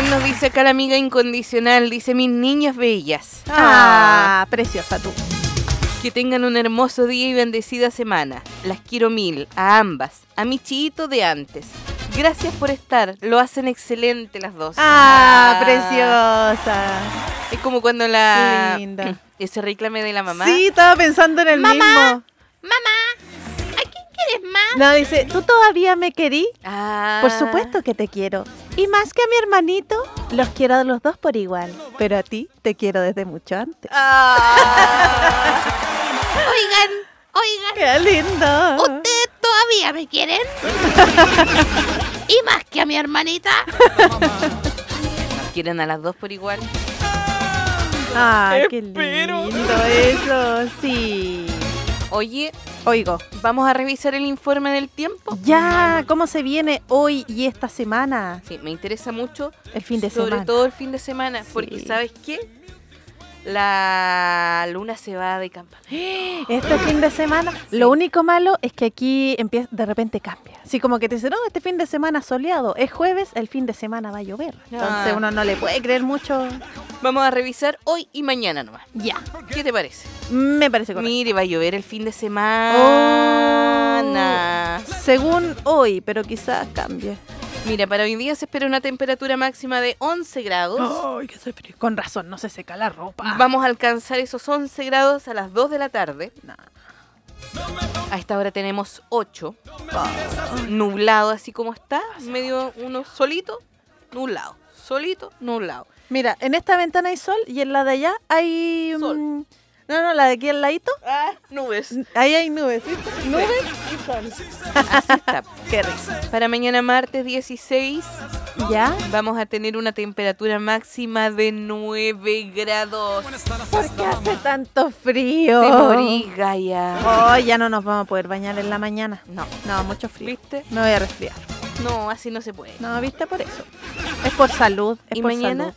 nos dice acá la amiga incondicional, dice mis niñas bellas. Preciosa tú. Que tengan un hermoso día y bendecida semana. Las quiero mil, a ambas, a mi chiito de antes. Gracias por estar, lo hacen excelente las dos. Preciosa. Es como cuando la... Linda. Ese reclame de la mamá. Sí, estaba pensando en el mismo. Mamá, ¿a quién quieres más? No, dice, ¿tú todavía me querí? Ah. Por supuesto que te quiero. Y más que a mi hermanito, los quiero a los dos por igual. Pero a ti te quiero desde mucho antes. Oigan, ¡Qué lindo! ¿ustedes todavía me quieren? Y más que a mi hermanita. ¿Nos quieren a las dos por igual? ¡Qué Espero. lindo eso! Sí. Oye, Oigo. ¿vamos a revisar el informe del tiempo? Ya, ¿cómo se viene hoy y esta semana? Sí, me interesa mucho. El fin de sobre semana. todo el fin de semana, Sí. porque ¿sabes qué? La luna se va de campamento. Este fin de semana, lo único malo es que aquí de repente cambia. Así como que te dicen, no, este fin de semana soleado. Es jueves, el fin de semana va a llover. Entonces uno no le puede creer mucho. Vamos a revisar hoy y mañana nomás. Ya. ¿Qué te parece? Me parece correcto. Mire, va a llover el fin de semana. Según hoy, pero quizás cambie. Mira, para hoy día se espera una temperatura máxima de 11 grados. Ay, que soy frío. Con razón, no se seca la ropa. Vamos a alcanzar esos 11 grados a las 2 de la tarde. No. A esta hora tenemos 8. Nublado así como está. Medio uno solito, nublado. Solito, nublado. Mira, en esta ventana hay sol y en la de allá hay... Sol. No, la de aquí al ladito. Nubes. Ahí hay nubes, ¿viste? Nubes y sol. Así está. Qué risa. Para mañana martes 16 ¿Ya? vamos a tener una temperatura máxima de 9 grados. ¿Por qué hace tanto frío? Te morís, Gaia. Hoy ya no nos vamos a poder bañar en la mañana. No, No, mucho frío. ¿viste? Me voy a resfriar. No, así no se puede. No, ¿viste? Por eso. Es por salud. Es Y por mañana salud.